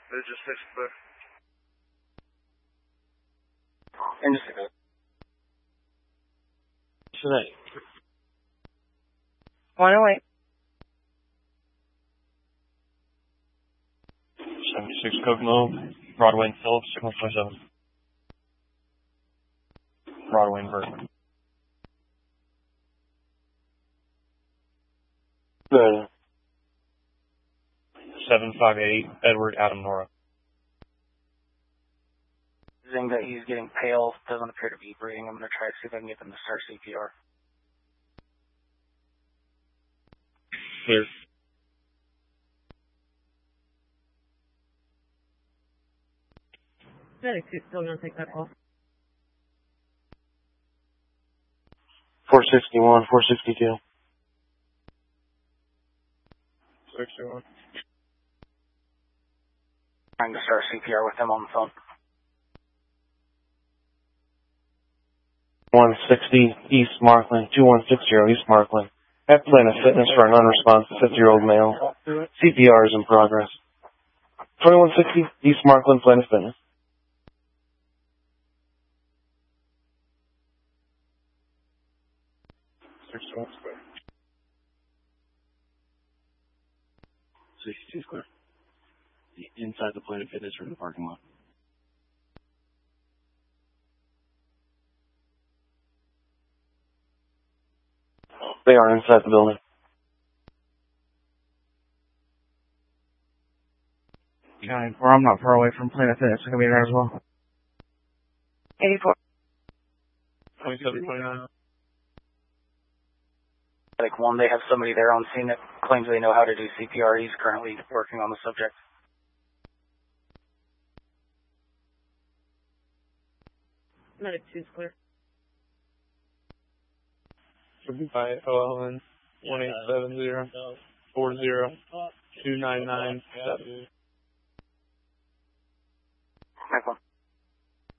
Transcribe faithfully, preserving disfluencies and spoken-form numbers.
They're just six clear. And just a minute. Today. one oh eight. seventy-six Kokomo, Broadway and Phillips, six twenty-seven. Broadway and Bergman. Good. seven five eight, Edward Adam Nora. Saying that he's getting pale, doesn't appear to be breathing. I'm going to try to see if I can get them to start C P R. Clear. Medic two still going to take that call. four sixty-one, four sixty-two. sixty-one. Trying to start C P R with him on the phone. one sixty East Markland, two one six zero East Markland. At Planet Fitness for an unresponsive fifty-year-old male. C P R is in progress. twenty-one sixty East Markland, Planet Fitness. sixty-one square. sixty-two square. Inside the Planet Fitness or in the parking lot? They are inside the building. Okay, well, I'm not far away from Planet Fitness. I'm going to be there as well. eighty-four. twenty-seven twenty-nine. Like one, they have somebody there on scene that claims they know how to do C P R. He's currently working on the subject. Medic two's clear. By O L N one eight seven zero four zero two nine nine seven.